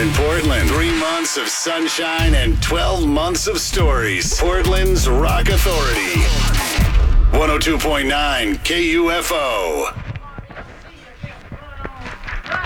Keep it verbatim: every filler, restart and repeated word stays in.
in Portland. Three months of sunshine and twelve months of stories. Portland's Rock Authority. one oh two point nine K U F O.